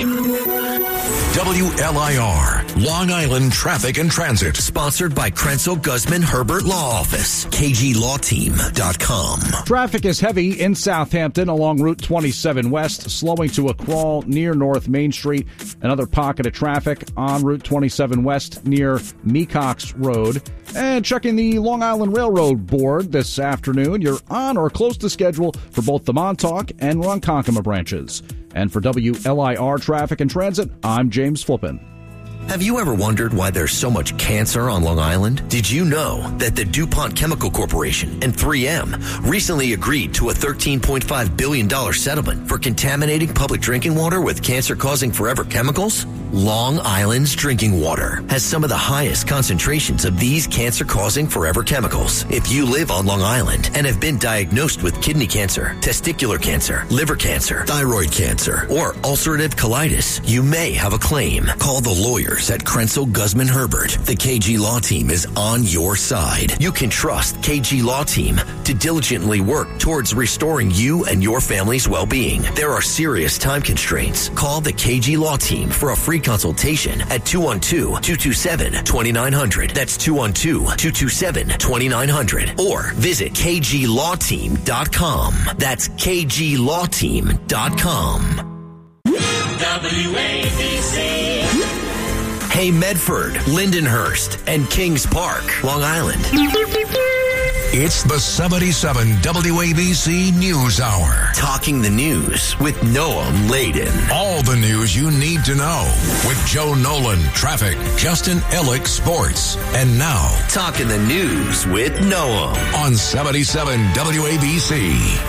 W L I R, Long Island Traffic and Transit. Sponsored by Krenzel Guzman Herbert Law Office, K G Law Team dot com. Traffic is heavy in Southampton along Route twenty-seven West, slowing to a crawl near North Main Street. Another pocket of traffic on Route twenty-seven West near Mecox Road. And checking the Long Island Railroad Board this afternoon, you're on or close to schedule for both the Montauk and Ronkonkoma branches. And for W L I R Traffic and Transit, I'm James Flippin. Have you ever wondered why there's so much cancer on Long Island? Did you know that the DuPont Chemical Corporation and three M recently agreed to a thirteen point five billion dollars settlement for contaminating public drinking water with cancer-causing forever chemicals? Long Island's drinking water has some of the highest concentrations of these cancer-causing forever chemicals. If you live on Long Island and have been diagnosed with kidney cancer, testicular cancer, liver cancer, thyroid cancer, or ulcerative colitis, you may have a claim. Call the lawyers lawyers at Krenzel Guzman Herbert, the K G Law Team is on your side. You can trust K G Law Team to diligently work towards restoring you and your family's well-being. There are serious time constraints. Call the K G Law Team for a free consultation at two one two, two two seven, two nine zero zero. That's two one two, two two seven, two nine zero zero. Or visit k g law team dot com. That's k g law team dot com. W A B C. Hey Medford, Lindenhurst, and Kings Park, Long Island. It's the seventy-seven W A B C News Hour. Talking the news with Noam Laden. All the news you need to know with Joe Nolan, traffic, Justin Ellick, sports. And now, Talking the news with Noam on seventy-seven W A B C.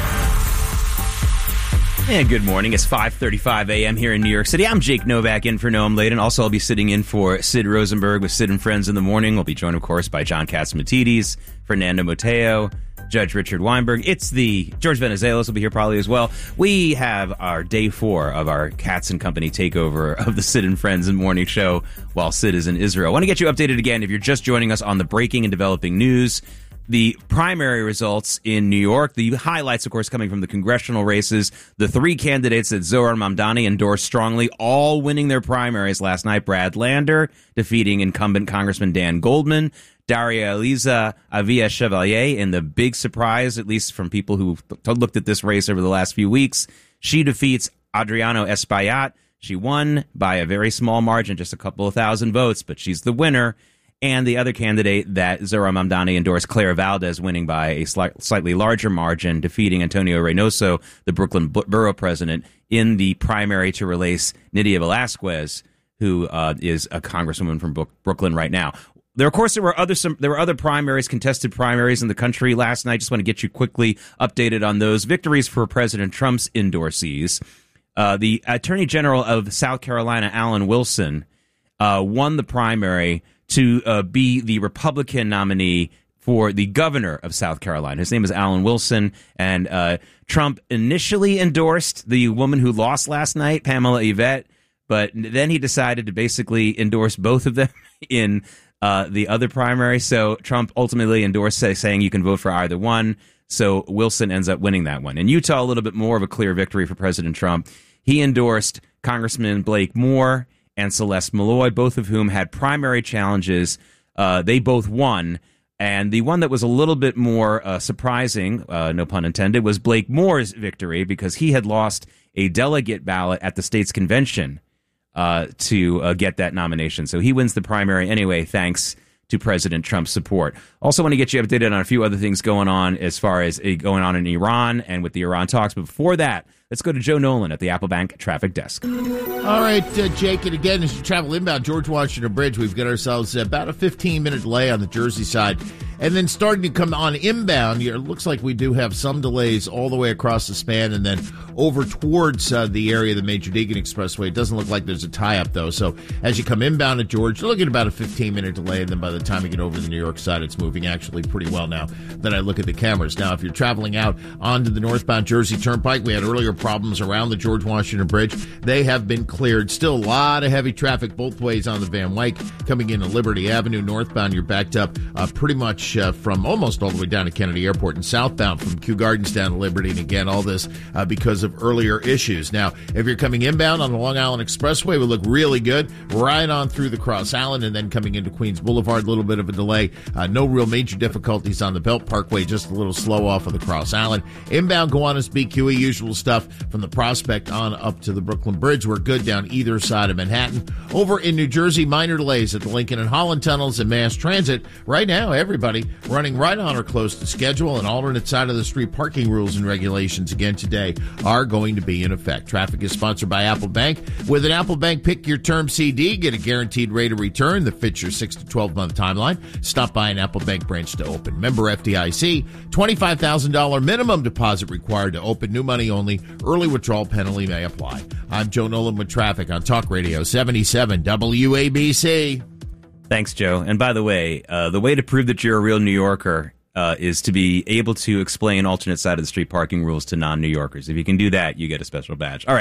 And good morning. It's five thirty-five a.m. here in New York City. I'm Jake Novak in for Noam Laden. Also, I'll be sitting in for Sid Rosenberg with Sid and Friends in the morning. We'll be joined, of course, by John Catsimatidis, Fernando Mateo, Judge Richard Weinberg. It's the George Venizelos will be here probably as well. We have our day four of our Katz and Company takeover of the Sid and Friends in morning show while Sid is in Israel. I want to get you updated again if you're just joining us on the breaking and developing news. The primary results in New York, the highlights, of course, coming from the congressional races. The three candidates that Zohran Mamdani endorsed strongly, all winning their primaries last night. Brad Lander defeating incumbent Congressman Dan Goldman. Daria Eliza Avia Chevalier, in the big surprise, at least from people who looked at this race over the last few weeks, she defeats Adriano Espaillat. She won by a very small margin, just a couple of thousand votes, but she's the winner. And the other candidate that Zohran Mamdani endorsed, Claire Valdez, winning by a slight, slightly larger margin, defeating Antonio Reynoso, the Brooklyn borough president, in the primary to replace Nydia Velázquez, who uh, is a congresswoman from Brooklyn right now. There, of course, there were other some, there were other primaries, contested primaries in the country last night. Just want to get you quickly updated on those victories for President Trump's endorsees. Uh, the Attorney General of South Carolina, Alan Wilson, uh, won the primary to uh, be the Republican nominee for the governor of South Carolina. His name is Alan Wilson, and uh, Trump initially endorsed the woman who lost last night, Pamela Yvette, but then he decided to basically endorse both of them in uh, the other primary. So Trump ultimately endorsed, say, saying you can vote for either one. So Wilson ends up winning that one. In Utah, a little bit more of a clear victory for President Trump. He endorsed Congressman Blake Moore and Celeste Malloy, both of whom had primary challenges. Uh, they both won. And the one that was a little bit more uh, surprising, uh, no pun intended, was Blake Moore's victory, because he had lost a delegate ballot at the state's convention uh, to uh, get that nomination. So he wins the primary anyway, thanks to President Trump's support. Also want to get you updated on a few other things going on as far as uh, going on in Iran and with the Iran talks. But before that, let's go to Joe Nolan at the Apple Bank Traffic Desk. All right, uh, Jake, and again, as you travel inbound George Washington Bridge, we've got ourselves about a fifteen-minute delay on the Jersey side. And then starting to come on inbound, it looks like we do have some delays all the way across the span and then over towards uh, the area of the Major Deegan Expressway. It doesn't look like there's a tie-up, though. So as you come inbound at George, you're looking at about a fifteen-minute delay, and then by the time you get over the New York side, it's moving actually pretty well now that I look at the cameras. Now, if you're traveling out onto the northbound Jersey Turnpike, we had earlier problems around the George Washington Bridge. They have been cleared. Still a lot of heavy traffic both ways on the Van Wyck. Coming into Liberty Avenue northbound, you're backed up uh, pretty much uh, from almost all the way down to Kennedy Airport, and southbound from Kew Gardens down to Liberty. And again, all this uh, because of earlier issues. Now, if you're coming inbound on the Long Island Expressway, we look really good right on through the Cross Island, and then coming into Queens Boulevard, a little bit of a delay. Uh, no real major difficulties on the Belt Parkway, just a little slow off of the Cross Island. Inbound Gowanus B Q E, usual stuff from the Prospect on up to the Brooklyn Bridge. We're good down either side of Manhattan. Over in New Jersey, minor delays at the Lincoln and Holland tunnels and Mass Transit. Right now, everybody running right on or close to schedule, and alternate side of the street parking rules and regulations again today are going to be in effect. Traffic is sponsored by Apple Bank. With an Apple Bank Pick Your Term C D, get a guaranteed rate of return that fits your six to twelve month timeline. Stop by an Apple Bank branch to open. Member F D I C, twenty-five thousand dollars minimum deposit required to open. New money only. Early withdrawal penalty may apply. I'm Joe Nolan with traffic on Talk Radio seventy-seven W A B C. Thanks, Joe. And by the way, uh, the way to prove that you're a real New Yorker uh, is to be able to explain alternate side of the street parking rules to non-New Yorkers. If you can do that, you get a special badge. All right.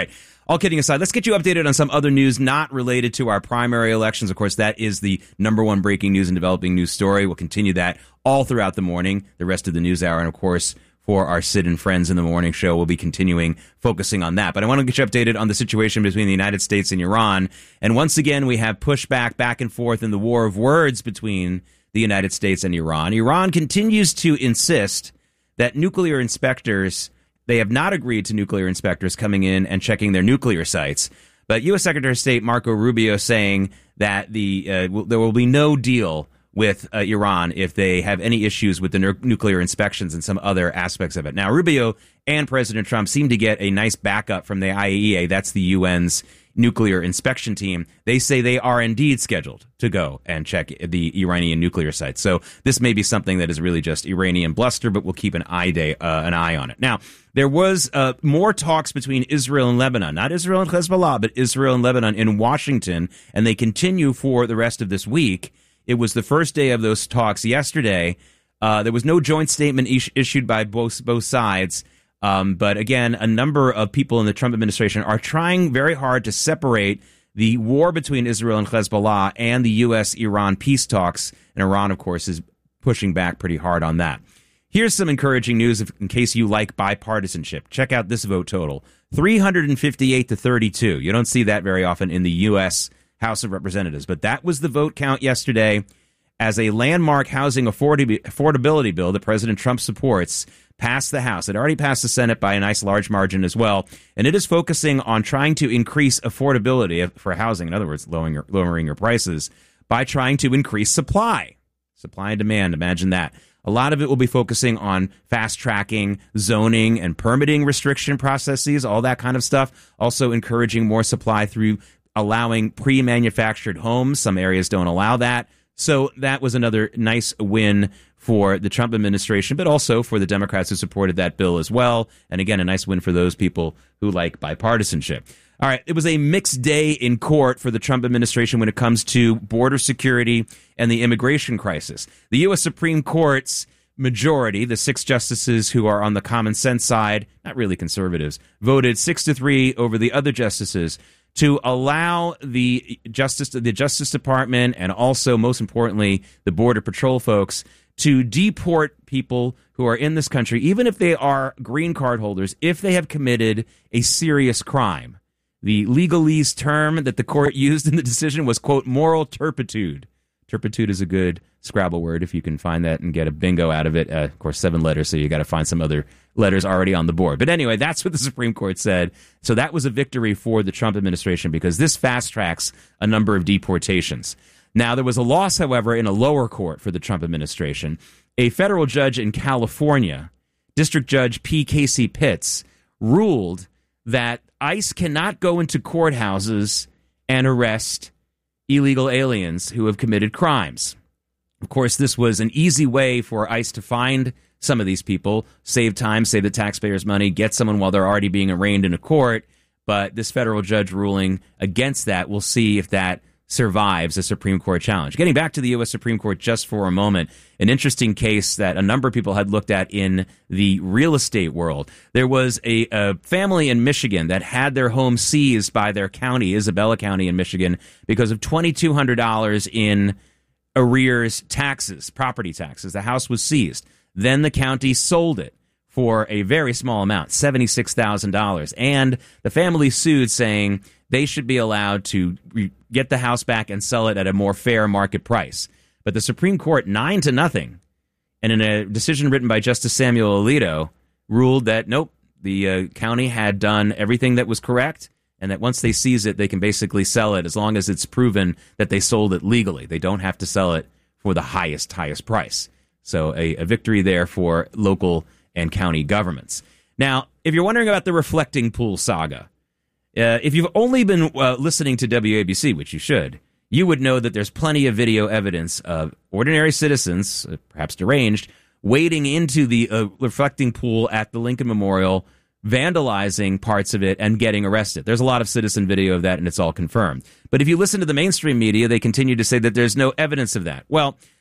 all kidding aside, let's get you updated on some other news not related to our primary elections. Of course, that is the number one breaking news and developing news story. We'll continue that all throughout the morning, the rest of the news hour, and of course, for our Sid and Friends in the Morning show, we'll be continuing focusing on that. But I want to get you updated on the situation between the United States and Iran. And once again, we have pushback back and forth in the war of words between the United States and Iran. Iran continues to insist that nuclear inspectors, they have not agreed to nuclear inspectors coming in and checking their nuclear sites. But U S. Secretary of State Marco Rubio saying that the uh, w- there will be no deal with uh, Iran if they have any issues with the nu- nuclear inspections and some other aspects of it. Now, Rubio and President Trump seem to get a nice backup from the I A E A. That's the U N's nuclear inspection team. They say they are indeed scheduled to go and check the Iranian nuclear sites. So this may be something that is really just Iranian bluster, but we'll keep an eye, day, uh, an eye on it. Now, there was uh, more talks between Israel and Lebanon, not Israel and Hezbollah, but Israel and Lebanon in Washington, and they continue for the rest of this week. It was the first day of those talks yesterday. Uh, there was no joint statement is- issued by both both sides. Um, but again, a number of people in the Trump administration are trying very hard to separate the war between Israel and Hezbollah and the U S Iran peace talks. And Iran, of course, is pushing back pretty hard on that. Here's some encouraging news if, in case you like bipartisanship. Check out this vote total. three hundred fifty-eight to thirty-two. You don't see that very often in the U S House of Representatives. But that was the vote count yesterday as a landmark housing affordab- affordability bill that President Trump supports passed the House. It already passed the Senate by a nice large margin as well. And it is focusing on trying to increase affordability for housing. In other words, lowering your, lowering your prices by trying to increase supply. Supply and demand. Imagine that. A lot of it will be focusing on fast tracking, zoning, and permitting restriction processes, all that kind of stuff. Also encouraging more supply through allowing pre-manufactured homes. Some areas don't allow that. So that was another nice win for the Trump administration, but also for the Democrats who supported that bill as well. And again, a nice win for those people who like bipartisanship. All right, it was a mixed day in court for the Trump administration when it comes to border security and the immigration crisis. The U S. Supreme Court's majority, the six justices who are on the common sense side, not really conservatives, voted six to three over the other justices to allow the Justice, the Justice Department and also, most importantly, the Border Patrol folks to deport people who are in this country, even if they are green card holders, if they have committed a serious crime. The legalese term that the court used in the decision was, quote, moral turpitude. Turpitude is a good Scrabble word if you can find that and get a bingo out of it. Uh, of course, seven letters, so you got to find some other letters already on the board. But anyway, that's what the Supreme Court said. So that was a victory for the Trump administration because this fast tracks a number of deportations. Now, there was a loss, however, in a lower court for the Trump administration. A federal judge in California, District Judge P. Casey Pitts, ruled that ICE cannot go into courthouses and arrest illegal aliens who have committed crimes. Of course, this was an easy way for ICE to find some of these people, save time, save the taxpayers' money, get someone while they're already being arraigned in a court. But this federal judge ruling against that, we'll see if that survives a Supreme Court challenge. Getting back to the U S. Supreme Court just for a moment, an interesting case that a number of people had looked at in the real estate world. There was a, a family in Michigan that had their home seized by their county, Isabella County in Michigan, because of two thousand two hundred dollars in arrears taxes, property taxes. The house was seized. Then the county sold it for a very small amount, seventy-six thousand dollars. And the family sued, saying they should be allowed to re- get the house back and sell it at a more fair market price. But the Supreme Court, nine to nothing, and in a decision written by Justice Samuel Alito, ruled that, nope, the uh, county had done everything that was correct, and that once they seize it, they can basically sell it as long as it's proven that they sold it legally. They don't have to sell it for the highest, highest price. So a, a victory there for local and county governments. Now, if you're wondering about the reflecting pool saga, uh, if you've only been uh, listening to W A B C, which you should, you would know that there's plenty of video evidence of ordinary citizens, uh, perhaps deranged, wading into the uh, reflecting pool at the Lincoln Memorial, vandalizing parts of it and getting arrested. There's a lot of citizen video of that, and it's all confirmed. But if you listen to the mainstream media, they continue to say that there's no evidence of that. Well,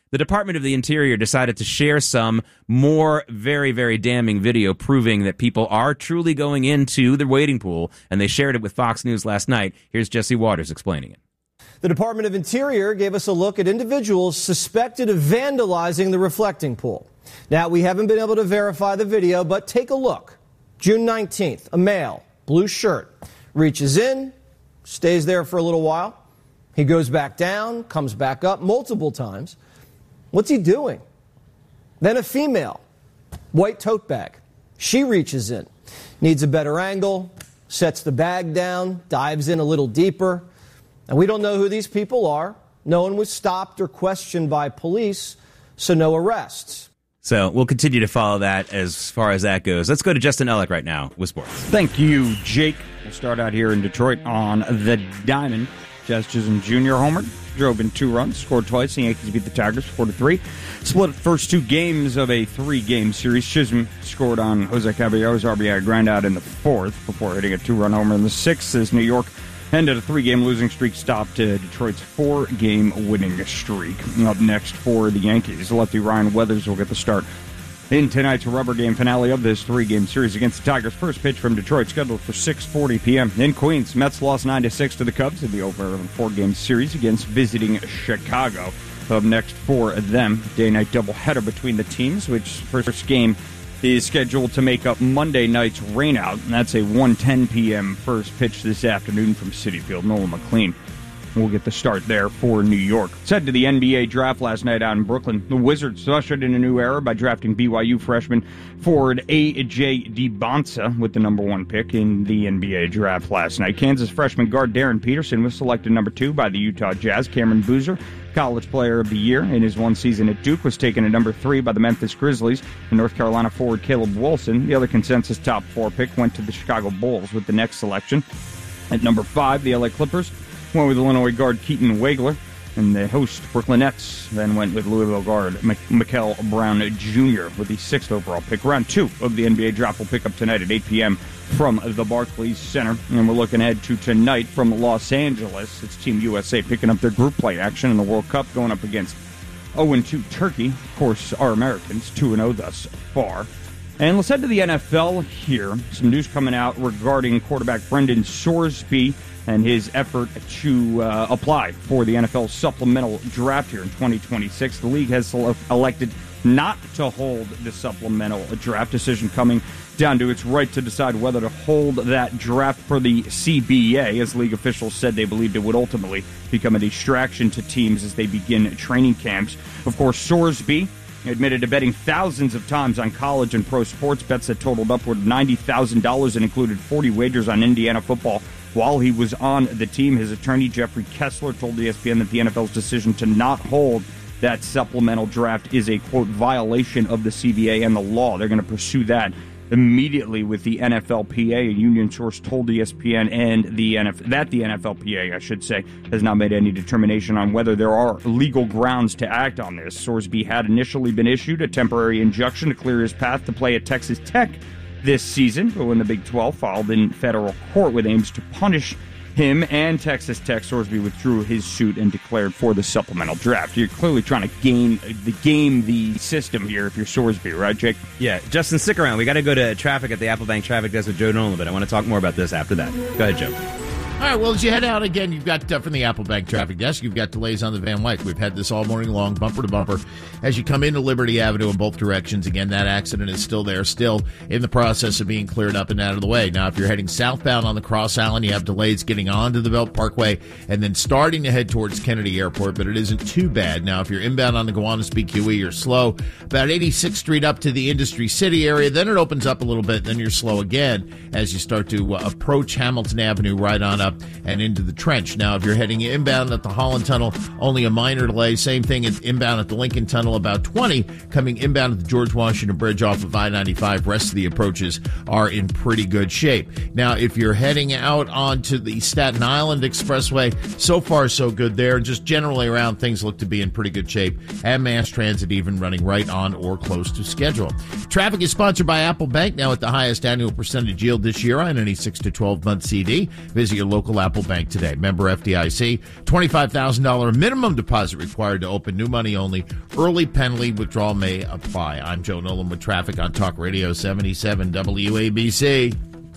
the Department of the Interior decided to share some more very, very damning video proving that people are truly going into the wading pool, and they shared it with Fox News last night. Here's Jesse Waters explaining it. The Department of Interior gave us a look at individuals suspected of vandalizing the reflecting pool. Now, we haven't been able to verify the video, but take a look. June nineteenth, a male, blue shirt, reaches in, stays there for a little while. He goes back down, comes back up multiple times. What's he doing? Then a female, white tote bag. She reaches in, needs a better angle, sets the bag down, dives in a little deeper. And we don't know who these people are. No one was stopped or questioned by police, so no arrests. So we'll continue to follow that as far as that goes. Let's go to Justin Ellick right now with sports. Thank you, Jake. We'll start out here in Detroit on the Diamond. Jazz Chisholm Junior homered, drove in two runs, scored twice. The Yankees beat the Tigers four to three. Split first two games of a three-game series. Chisholm scored on Jose Caballero's R B I ground out in the fourth before hitting a two-run homer in the sixth as New York ended a three-game losing streak, stopped uh, Detroit's four-game winning streak. Up next for the Yankees, lefty Ryan Weathers will get the start in tonight's rubber game finale of this three-game series against the Tigers. First pitch from Detroit scheduled for six forty p.m. in Queens. Mets lost nine to six to the Cubs in the over four-game series against visiting Chicago. Up next for them, day-night doubleheader between the teams, which first game is scheduled to make up Monday night's rainout, and that's a one ten p.m. first pitch this afternoon from Citi Field. Nolan McLean will get the start there for New York. Let's head to the N B A draft last night out in Brooklyn. The Wizards ushered in a new era by drafting B Y U freshman forward A J DeBonsa with the number one pick in the N B A draft last night. Kansas freshman guard Darren Peterson was selected number two by the Utah Jazz. Cameron Boozer, College Player of the Year in his one season at Duke, was taken at number three by the Memphis Grizzlies. And North Carolina forward Caleb Wilson, the other consensus top four pick, went to the Chicago Bulls with the next selection. At number five, the L A Clippers went with Illinois guard Keaton Wagler, and the host Brooklyn Nets then went with Louisville guard Mikel Brown Junior with the sixth overall pick. Round two of the N B A draft will pick up tonight at eight p.m. from the Barclays Center. And we're looking ahead to tonight from Los Angeles. It's Team U S A picking up their group play action in the World Cup, going up against oh and two Turkey. Of course, our Americans, two and oh thus far. And let's head to the N F L here. Some news coming out regarding quarterback Brendan Sorsby and his effort to uh, apply for the N F L supplemental draft here in twenty twenty-six. The league has elected not to hold the supplemental draft, decision coming down to its right to decide whether to hold that draft for the C B A, as league officials said they believed it would ultimately become a distraction to teams as they begin training camps. Of course, Sorsby admitted to betting thousands of times on college and pro sports, bets that totaled upward of ninety thousand dollars and included forty wagers on Indiana football while he was on the team. His attorney, Jeffrey Kessler, told E S P N that the N F L's decision to not hold that supplemental draft is a, quote, violation of the C B A and the law. They're going to pursue that immediately with the N F L P A. A union source told E S P N and the N F L that the N F L P A, I should say, has not made any determination on whether there are legal grounds to act on this. Sorsby had initially been issued a temporary injunction to clear his path to play at Texas Tech this season, but when the Big twelve filed in federal court with aims to punish him and Texas Tech, Sorsby withdrew his suit and declared for the supplemental draft. You're clearly trying to game the game the system here if you're Sorsby, right, Jake? Yeah, Justin, stick around. We got to go to traffic at the Applebank Traffic Desk with Joe Nolan, but I want to talk more about this after that. Go ahead, Joe. All right, well, as you head out again, you've got, uh, from the Applebank Traffic Desk, you've got delays on the Van Wyck. We've had this all morning long, bumper to bumper. As you come into Liberty Avenue in both directions, again, that accident is still there, still in the process of being cleared up and out of the way. Now, if you're heading southbound on the Cross Island, you have delays getting onto the Belt Parkway and then starting to head towards Kennedy Airport, but it isn't too bad. Now, if you're inbound on the Gowanus B Q E, you're slow. About eighty-sixth Street up to the Industry City area, then it opens up a little bit, then you're slow again as you start to uh, approach Hamilton Avenue right on up and into the Trench. Now, if you're heading inbound at the Holland Tunnel, only a minor delay. Same thing at inbound at the Lincoln Tunnel, about twenty. Coming inbound at the George Washington Bridge off of I ninety-five, rest of the approaches are in pretty good shape. Now, if you're heading out onto the Staten Island Expressway, so far so good there. Just generally around, things look to be in pretty good shape. And mass transit even running right on or close to schedule. Traffic is sponsored by Apple Bank, now at the highest annual percentage yield this year on any six to twelve month C D. Visit your local local Apple Bank today. Member F D I C, twenty-five thousand dollars minimum deposit required to open. New money only. Early penalty withdrawal may apply. I'm Joe Nolan with traffic on Talk Radio seventy-seven W A B C.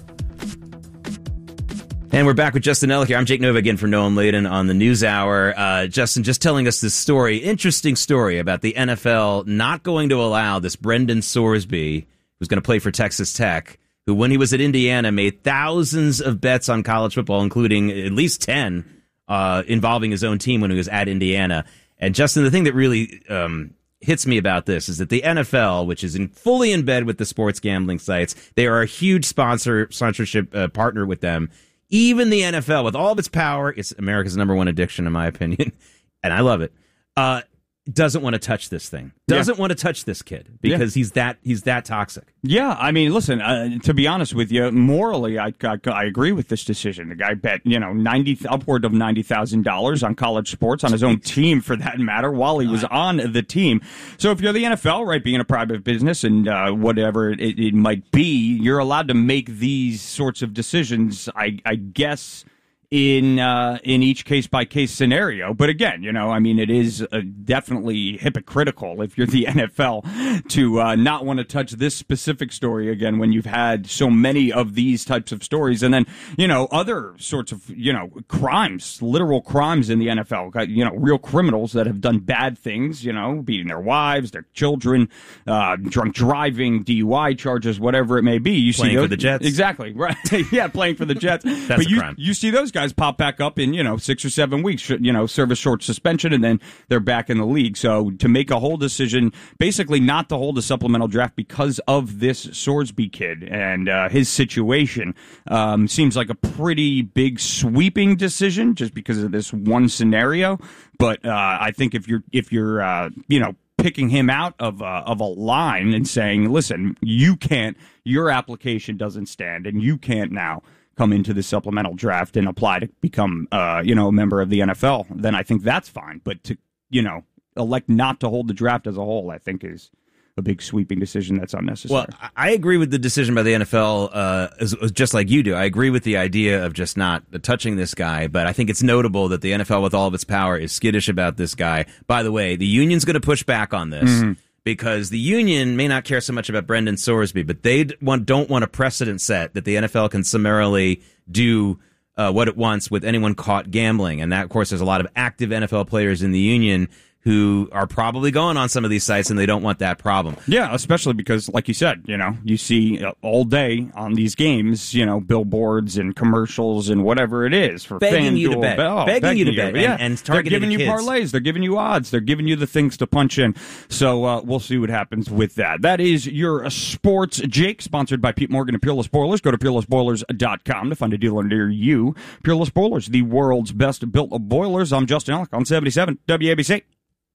And we're back with Justin Ellick here. I'm Jake Nova again for Noam Laden on the News Hour. Uh, Justin, just telling us this story, interesting story about the N F L not going to allow this Brendan Sorsby, who's going to play for Texas Tech, who when he was at Indiana made thousands of bets on college football, including at least ten uh, involving his own team when he was at Indiana. And Justin, the thing that really um, hits me about this is that the N F L, which is in, fully in bed with the sports gambling sites, they are a huge sponsor sponsorship uh, partner with them. Even the N F L, with all of its power, it's America's number one addiction, in my opinion, and I love it, uh, doesn't want to touch this thing. Doesn't yeah. want to touch this kid because yeah. he's that he's that toxic. Yeah, I mean, listen, uh, to be honest with you, morally, I, I, I agree with this decision. The guy bet, you know, ninety upward of ninety thousand dollars on college sports, on his own team, for that matter, while he was on the team. So if you're the N F L, right, being a private business and uh, whatever it, it might be, you're allowed to make these sorts of decisions, I, I guess, in uh, in each case-by-case scenario. But again, you know, I mean, it is uh, definitely hypocritical if you're the N F L to uh, not want to touch this specific story again when you've had so many of these types of stories. And then, you know, other sorts of, you know, crimes, literal crimes in the N F L, you know, real criminals that have done bad things, you know, beating their wives, their children, uh, drunk driving, D U I charges, whatever it may be. You playing see those, for the Jets. Exactly, right. Yeah, playing for the Jets. That's but a you, crime. You see those guys pop back up in, you know, six or seven weeks, you know, serve a short suspension, and then they're back in the league. So to make a whole decision, basically not to hold a supplemental draft because of this Sorsby kid and uh, his situation, um, seems like a pretty big sweeping decision just because of this one scenario. But uh, I think if you're, if you're, uh, you know, picking him out of uh, of a line and saying, listen, you can't, your application doesn't stand, and you can't now come into the supplemental draft and apply to become, uh, you know, a member of the N F L, then I think that's fine. But to, you know, elect not to hold the draft as a whole, I think is a big sweeping decision that's unnecessary. Well, I agree with the decision by the N F L, uh, as, as just like you do. I agree with the idea of just not touching this guy, but I think it's notable that the N F L, with all of its power, is skittish about this guy. By the way, the union's going to push back on this. Mm-hmm. Because the union may not care so much about Brendan Sorsby, but they want, don't want a precedent set that the N F L can summarily do uh, what it wants with anyone caught gambling. And that, of course, there's a lot of active N F L players in the union who are probably going on some of these sites, and they don't want that problem. Yeah, especially because, like you said, you know, you see all day on these games, you know, billboards and commercials and whatever it is for begging FanDuel, you to bet, oh, begging, begging you to bet, yeah. and, and they're giving you kids. parlays, they're giving you odds, they're giving you the things to punch in. So uh, we'll see what happens with that. That is your uh, Sports Jake, sponsored by Pete Morgan and Peerless Boilers. Go to peerless boilers dot com to find a dealer near you. Peerless Boilers, the world's best built boilers. I'm Justin Ellick on seventy-seven W A B C.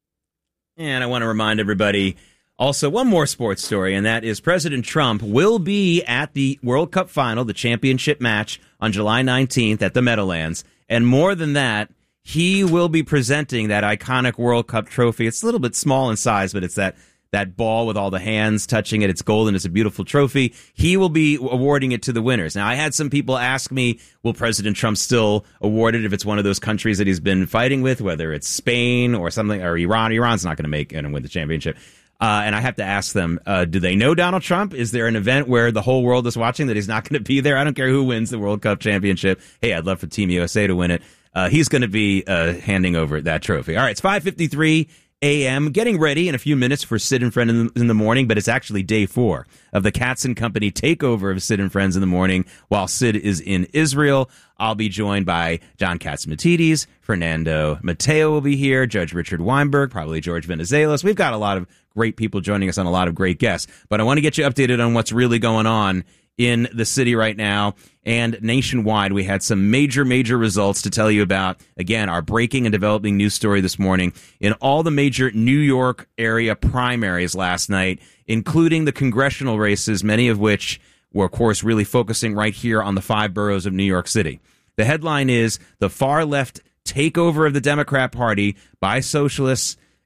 And I want to remind everybody also one more sports story, and that is President Trump will be at the World Cup final, the championship match, on July nineteenth at the Meadowlands. And more than that, he will be presenting that iconic World Cup trophy. It's a little bit small in size, but it's that that ball with all the hands touching it. It's golden. It's a beautiful trophy. He will be awarding it to the winners. Now, I had some people ask me, will President Trump still award it if it's one of those countries that he's been fighting with, whether it's Spain or something, or Iran? Iran's not going to make and win the championship. Uh, and I have to ask them, uh, do they know Donald Trump? Is there an event where the whole world is watching that he's not going to be there? I don't care who wins the World Cup championship. Hey, I'd love for Team U S A to win it. Uh, he's going to be uh, handing over that trophy. All right, it's five fifty-three a.m. Getting ready in a few minutes for Sid and Friend in the, in the morning, but it's actually day four of the Katz and Company takeover of Sid and Friends in the morning while Sid is in Israel. I'll be joined by John Catsimatidis, Fernando Mateo will be here, Judge Richard Weinberg, probably George Venizelos. We've got a lot of great people joining us on a lot of great guests, but I want to get you updated on what's really going on in the city right now and nationwide. We had some major, major results to tell you about. Again, our breaking and developing news story this morning in all the major New York area primaries last night, including the congressional races, many of which were, of course, really focusing right here on the five boroughs of New York City. The headline is the far left takeover of the Democrat Party by socialists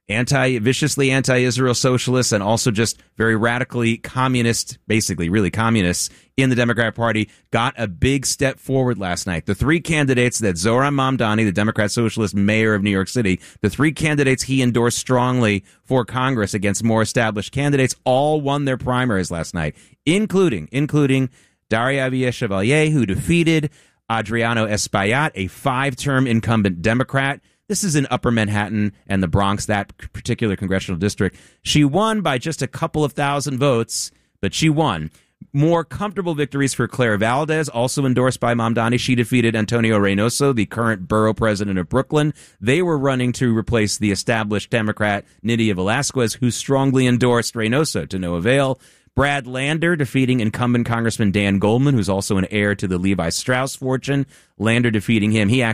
anti, viciously anti-Israel socialists and also just very radically communist, basically really communists in the Democrat Party, got a big step forward last night. The three candidates that Zohran Mamdani, the Democrat Socialist mayor of New York City, the three candidates he endorsed strongly for Congress against more established candidates, all won their primaries last night, including, including Daria Chevalier, who defeated Adriano Espaillat, a five-term incumbent Democrat. This is in Upper Manhattan and the Bronx, that particular congressional district. She won by just a couple of thousand votes, but she won. More comfortable victories for Claire Valdez, also endorsed by Mamdani. She defeated Antonio Reynoso, the current borough president of Brooklyn. They were running to replace the established Democrat Nydia Velázquez, who strongly endorsed Reynoso, to no avail. Brad Lander defeating incumbent Congressman Dan Goldman, who's also an heir to the Levi Strauss fortune. Lander defeating him. He actually